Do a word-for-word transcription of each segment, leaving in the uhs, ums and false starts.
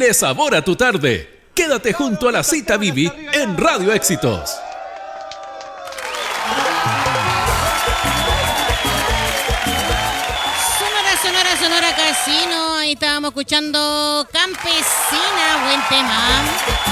Ponle sabor a tu tarde. Quédate junto a la cita Vivi en Radio Éxitos. Sonora, sonora, sonora casino. Ahí estábamos escuchando Campesina. Buen tema.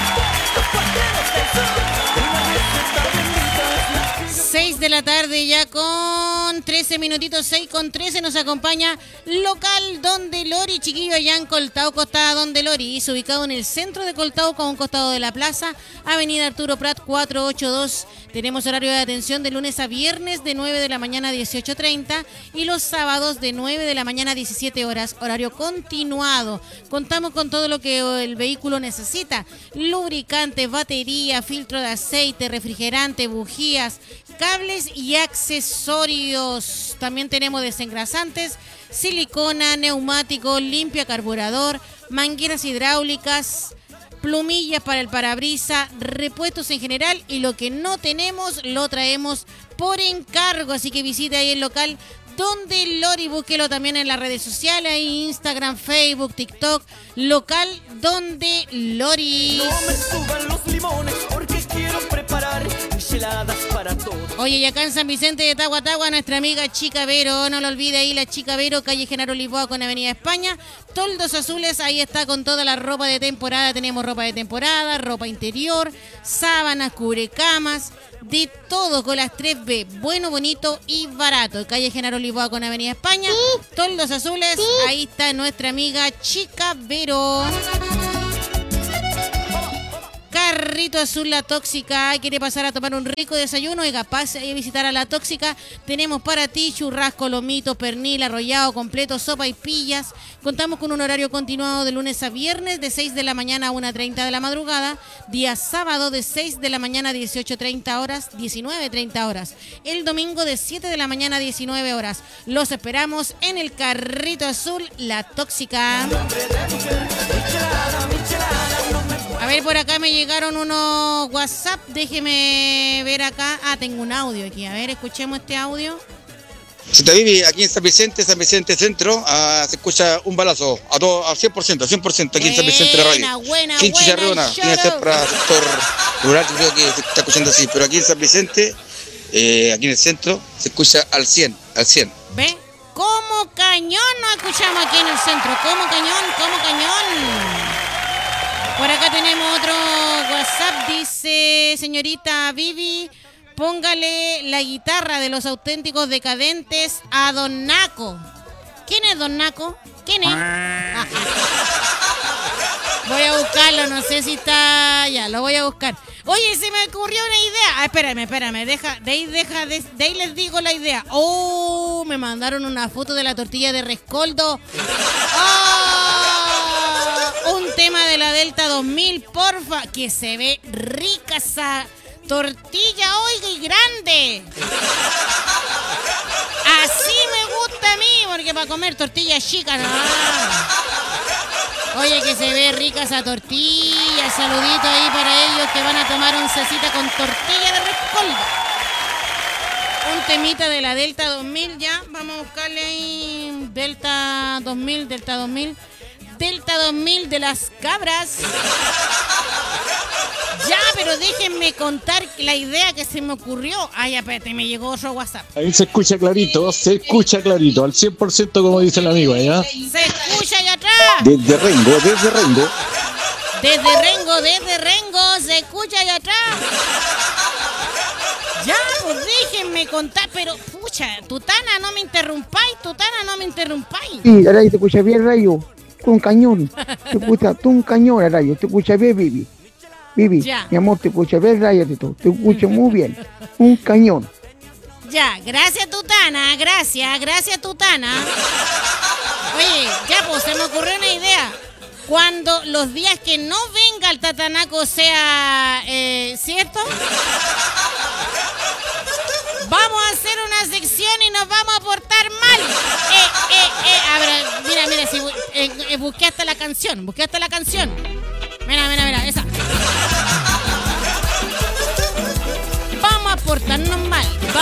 seis de la tarde ya con trece minutitos, seis con trece nos acompaña local Don Delori, chiquillo allá en Coltauco está Don Delori, ubicado en el centro de Coltauco, a un costado de la plaza, avenida Arturo Prat cuatrocientos ochenta y dos. Tenemos horario de atención de lunes a viernes de nueve de la mañana a dieciocho treinta y los sábados de nueve de la mañana a diecisiete horas, horario continuado. Contamos con todo lo que el vehículo necesita: lubricante, batería, filtro de aceite, refrigerante, bujías, cables y accesorios. También tenemos desengrasantes, silicona, neumático, limpia carburador, mangueras hidráulicas, plumillas para el parabrisas, repuestos en general, y lo que no tenemos lo traemos por encargo. Así que visite ahí el local Don Delori, búsquelo también en las redes sociales, ahí Instagram, Facebook, TikTok, local Don Delori. No me suban los limones porque quiero preparar micheladas para todos. Oye, y acá en San Vicente de Tahuatahua, nuestra amiga Chica Vero, no lo olvide ahí, la Chica Vero, calle Genaro Lisboa con Avenida España, toldos azules, ahí está con toda la ropa de temporada. Tenemos ropa de temporada, ropa interior, sábanas, cubrecamas, de todo con las tres B, bueno, bonito y barato. Calle Genaro Lisboa con Avenida España, ¿sí? Toldos azules, ¿sí? Ahí está nuestra amiga Chica Vero. Carrito Azul La Tóxica, quiere pasar a tomar un rico desayuno, oiga, pase a visitar a La Tóxica. Tenemos para ti churrasco, lomito, pernil, arrollado completo, sopa y pillas. Contamos con un horario continuado de lunes a viernes de seis de la mañana a una treinta de la madrugada, día sábado de seis de la mañana a dieciocho treinta horas, diecinueve treinta horas, el domingo de siete de la mañana a diecinueve horas. Los esperamos en el Carrito Azul La Tóxica. A ver, por acá me llegaron unos WhatsApp, déjeme ver acá. Ah, tengo un audio aquí, a ver, escuchemos este audio. Cita Vivi, aquí en San Vicente, San Vicente Centro, uh, se escucha un balazo, a todo, al cien por ciento, cien por ciento aquí buena, en San Vicente de Radio. Buena, Sin buena, chicharrona, tiene que ser para el sector rural, yo creo que se está escuchando así, pero aquí en San Vicente, eh, aquí en el centro, se escucha al cien, al cien. ¿Ve? Como cañón nos escuchamos aquí en el centro, como cañón, como cañón. Por acá tenemos otro WhatsApp, dice señorita Vivi, póngale la guitarra de Los Auténticos Decadentes a Don Naco. ¿Quién es Don Naco? ¿Quién es? Voy a buscarlo, no sé si está... Ya, lo voy a buscar. Oye, se me ocurrió una idea. Ah, espérame, espérame, deja, de ahí, deja, de, de ahí les digo la idea. Oh, me mandaron una foto de la tortilla de rescoldo. Oh, un tema de la Delta dos mil, porfa, que se ve rica esa tortilla, oiga, y grande. Así me gusta a mí, porque para comer tortillas chicas, no. Oye, que se ve rica esa tortilla. Saludito ahí para ellos que van a tomar oncecita con tortilla de rescoldo. Un temita de la Delta dos mil, ya. Vamos a buscarle ahí Delta dos mil, Delta dos mil. Delta dos mil de las cabras. Ya, pero déjenme contar la idea que se me ocurrió. Ay, espérate, me llegó otro WhatsApp. Ahí se escucha clarito, se escucha clarito, al cien por ciento como dice el amigo, ¿ya? Se escucha allá atrás. Desde Rengo, desde Rengo. Desde Rengo, desde Rengo, se escucha allá atrás. Ya, pues déjenme contar, pero pucha, Tutana, no me interrumpáis, Tutana, no me interrumpáis. Sí, ahora te escucha bien, Rayo. Con cañón. Te escucha tú un cañón, Rayo. Te escucha bien, Vivi. Vivi, ya. Mi amor, te escucha bien, Rayo. Te escucha muy bien. Un cañón. Ya, gracias, Tutana. Gracias, gracias, Tutana. Oye, ya, pues se me ocurrió una idea. Cuando los días que no venga el Tatanaco sea eh, cierto, vamos a hacer una sección y nos vamos a portar mal. Eh, eh, eh. A ver, mira, mira, si, eh, eh, busqué hasta la canción, busqué hasta la canción. Mira, mira, mira, esa. Vamos a portarnos mal.